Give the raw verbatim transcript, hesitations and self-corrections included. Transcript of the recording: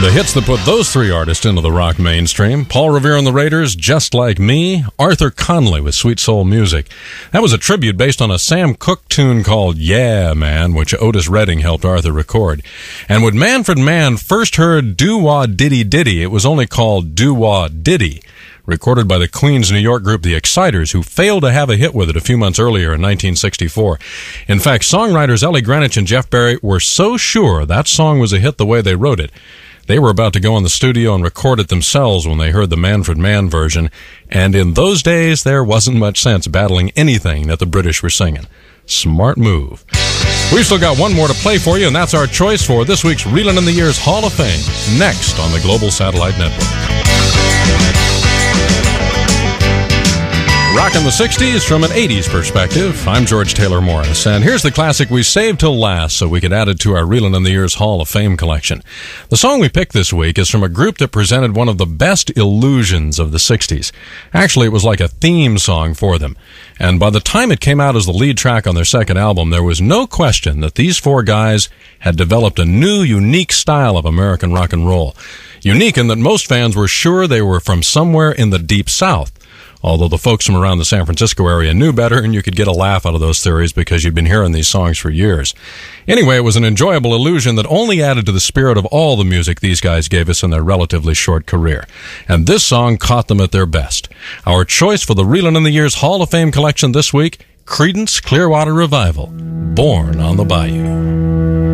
The hits that put those three artists into the rock mainstream: Paul Revere and the Raiders, Just Like Me; Arthur Conley with Sweet Soul Music. That was a tribute based on a Sam Cooke tune called Yeah Man, which Otis Redding helped Arthur record. And when Manfred Mann first heard Doo-Wah Diddy Diddy, it was only called Doo-Wah Diddy, recorded by the Queens, New York group The Exciters, who failed to have a hit with it a few months earlier in nineteen sixty-four. In fact, songwriters Ellie Greenwich and Jeff Barry were so sure that song was a hit the way they wrote it, they were about to go in the studio and record it themselves when they heard the Manfred Mann version, and in those days there wasn't much sense battling anything that the British were singing. Smart move. We've still got one more to play for you, and that's our choice for this week's Reelin' in the Years Hall of Fame, next on the Global Satellite Network. Rockin' the sixties from an eighties perspective. I'm George Taylor Morris, and here's the classic we saved till last so we could add it to our Reelin' in the Years Hall of Fame collection. The song we picked this week is from a group that presented one of the best illusions of the sixties. Actually, it was like a theme song for them. And by the time it came out as the lead track on their second album, there was no question that these four guys had developed a new, unique style of American rock and roll. Unique in that most fans were sure they were from somewhere in the Deep South, although the folks from around the San Francisco area knew better, and you could get a laugh out of those theories because you'd been hearing these songs for years. Anyway, it was an enjoyable illusion that only added to the spirit of all the music these guys gave us in their relatively short career. And this song caught them at their best. Our choice for the Reelin' in the Years Hall of Fame collection this week, Creedence Clearwater Revival, Born on the Bayou.